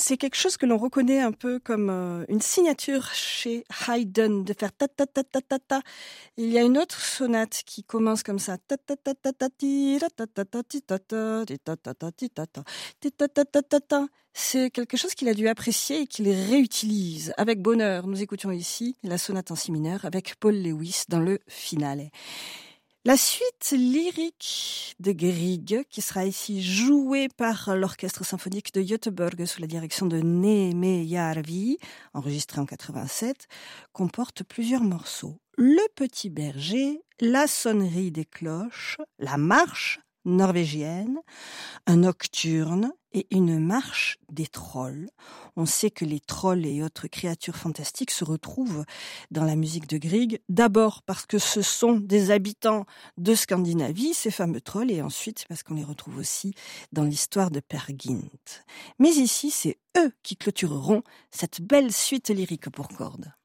C'est quelque chose que l'on reconnaît un peu comme une signature chez Haydn de faire ta ta ta ta ta ta. Il y a une autre sonate qui commence comme ça. Ta ta ta ta ta ti ta ta ta ta ti ta ta ti ta ta ta ti ta ta ti ta ta ta ta ta. C'est quelque chose qu'il a dû apprécier et qu'il réutilise avec bonheur. Nous écoutions ici la sonate en si mineur avec Paul Lewis dans le finale. La suite lyrique de Grieg, qui sera ici jouée par l'orchestre symphonique de Göteborg sous la direction de Némé Järvi, enregistré en 87, comporte plusieurs morceaux. Le Petit Berger, la sonnerie des cloches, la marche norvégienne, un nocturne et une marche des trolls. On sait que les trolls et autres créatures fantastiques se retrouvent dans la musique de Grieg, d'abord parce que ce sont des habitants de Scandinavie, ces fameux trolls, et ensuite parce qu'on les retrouve aussi dans l'histoire de Peer Gynt. Mais ici, c'est eux qui clôtureront cette belle suite lyrique pour cordes.